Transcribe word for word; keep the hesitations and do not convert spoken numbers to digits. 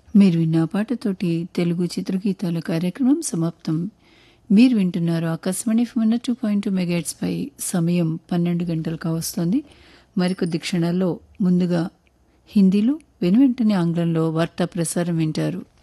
మీరు విన్న పాటతోటి తెలుగు చిత్రగీతాల కార్యక్రమం సమాప్తం. మీరు వింటున్నారు Akashvani one two point two megahertz పై. సమయం పన్నెండు గంటలు కావస్తోంది. మరికొద్ది క్షణాల్లో ముందుగా హిందీలో, వెనువెంటనే ఆంగ్లంలో వార్తా ప్రసారం వింటారు.